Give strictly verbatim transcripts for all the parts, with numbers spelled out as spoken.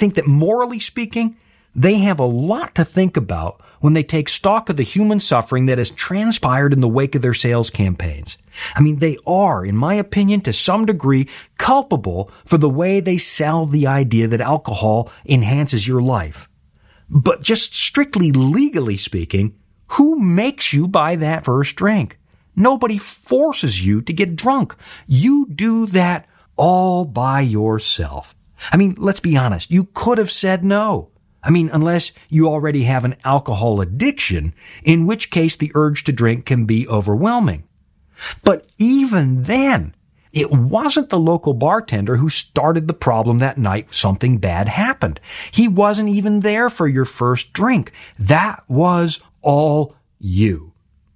think that morally speaking, they have a lot to think about when they take stock of the human suffering that has transpired in the wake of their sales campaigns. I mean, they are, in my opinion, to some degree, culpable for the way they sell the idea that alcohol enhances your life. But just strictly legally speaking, who makes you buy that first drink? Nobody forces you to get drunk. You do that all by yourself. I mean, let's be honest. You could have said no. I mean, unless you already have an alcohol addiction, in which case the urge to drink can be overwhelming. But even then, it wasn't the local bartender who started the problem that night something bad happened. He wasn't even there for your first drink. That was all you.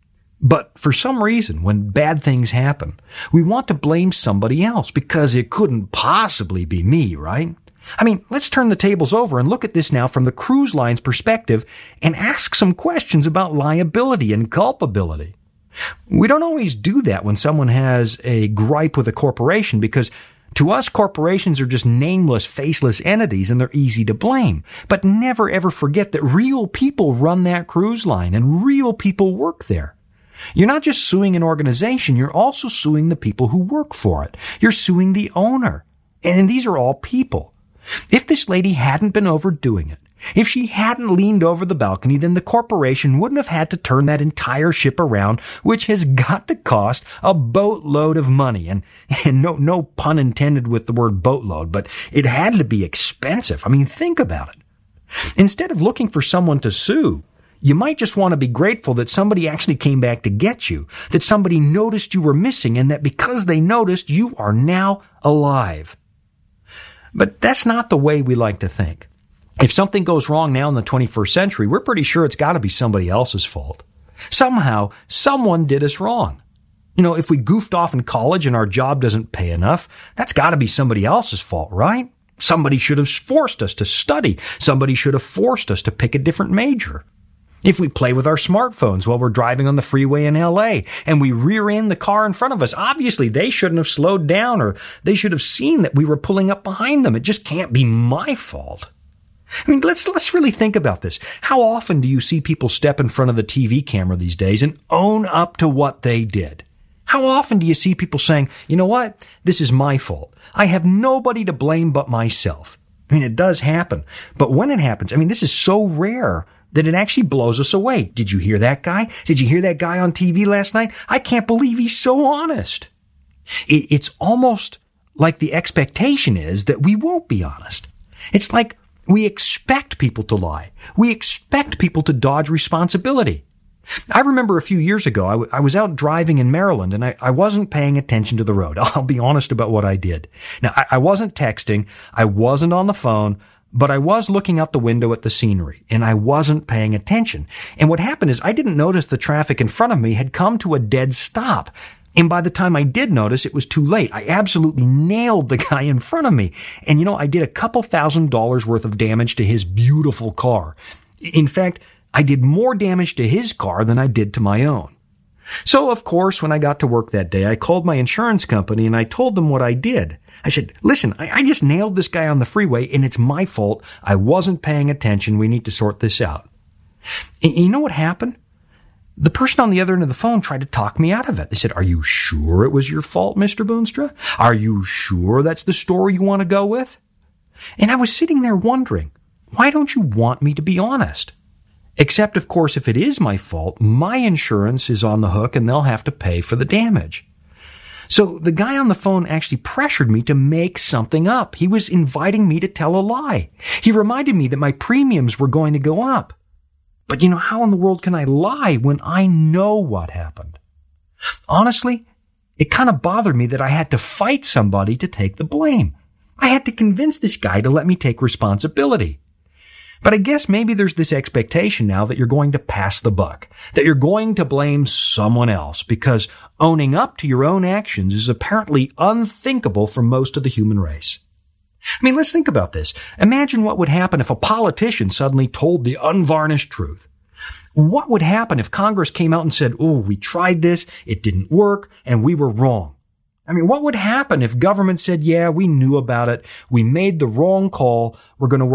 But for some reason, when bad things happen, we want to blame somebody else because it couldn't possibly be me, right? I mean, let's turn the tables over and look at this now from the cruise line's perspective and ask some questions about liability and culpability. We don't always do that when someone has a gripe with a corporation because to us, corporations are just nameless, faceless entities and they're easy to blame. But never ever forget that real people run that cruise line and real people work there. You're not just suing an organization, you're also suing the people who work for it. You're suing the owner. And these are all people. If this lady hadn't been overdoing it, if she hadn't leaned over the balcony, then the corporation wouldn't have had to turn that entire ship around, which has got to cost a boatload of money. And, and no, no pun intended with the word boatload, but it had to be expensive. I mean, think about it. Instead of looking for someone to sue, you might just want to be grateful that somebody actually came back to get you, that somebody noticed you were missing, and that because they noticed, you are now alive. But that's not the way we like to think. If something goes wrong now in the twenty-first century, we're pretty sure it's got to be somebody else's fault. Somehow, someone did us wrong. You know, if we goofed off in college and our job doesn't pay enough, that's got to be somebody else's fault, right? Somebody should have forced us to study. Somebody should have forced us to pick a different major. If we play with our smartphones while we're driving on the freeway in L A and we rear end the car in front of us, obviously they shouldn't have slowed down or they should have seen that we were pulling up behind them. It just can't be my fault. I mean, let's let's really think about this. How often do you see people step in front of the T V camera these days and own up to what they did? How often do you see people saying, you know what, this is my fault. I have nobody to blame but myself. I mean, it does happen. But when it happens, I mean, this is so rare that it actually blows us away. Did you hear that guy? Did you hear that guy on T V last night? I can't believe he's so honest. It, it's almost like the expectation is that we won't be honest. It's like we expect people to lie. We expect people to dodge responsibility. I remember a few years ago, I, w- I was out driving in Maryland and I, I wasn't paying attention to the road. I'll be honest about what I did. Now, I, I wasn't texting. I wasn't on the phone. But I was looking out the window at the scenery, and I wasn't paying attention. And what happened is I didn't notice the traffic in front of me had come to a dead stop. And by the time I did notice, it was too late. I absolutely nailed the guy in front of me. And you know, I did a couple thousand dollars worth of damage to his beautiful car. In fact, I did more damage to his car than I did to my own. So, of course, when I got to work that day, I called my insurance company and I told them what I did. I said, listen, I, I just nailed this guy on the freeway and it's my fault. I wasn't paying attention. We need to sort this out. And you know what happened? The person on the other end of the phone tried to talk me out of it. They said, are you sure it was your fault, Mister Boonstra? Are you sure that's the story you want to go with? And I was sitting there wondering, why don't you want me to be honest? Except, of course, if it is my fault, my insurance is on the hook and they'll have to pay for the damage. So the guy on the phone actually pressured me to make something up. He was inviting me to tell a lie. He reminded me that my premiums were going to go up. But you know, how in the world can I lie when I know what happened? Honestly, it kind of bothered me that I had to fight somebody to take the blame. I had to convince this guy to let me take responsibility. But I guess maybe there's this expectation now that you're going to pass the buck, that you're going to blame someone else, because owning up to your own actions is apparently unthinkable for most of the human race. I mean, let's think about this. Imagine what would happen if a politician suddenly told the unvarnished truth. What would happen if Congress came out and said, oh, we tried this, it didn't work, and we were wrong? I mean, what would happen if government said, yeah, we knew about it, we made the wrong call, we're going to work